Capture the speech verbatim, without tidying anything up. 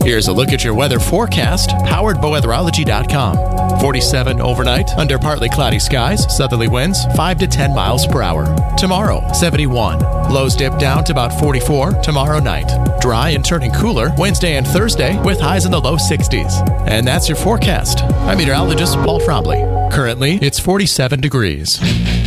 Here's a look at your weather forecast, powered by weatherology dot com. forty-seven overnight, under partly cloudy skies, southerly winds five to ten miles per hour. Tomorrow, seventy-one. Lows dip down to about forty-four tomorrow night. Dry and turning cooler Wednesday and Thursday with highs in the low sixties. And that's your forecast. I'm meteorologist Paul Frombley. Currently, it's forty-seven degrees.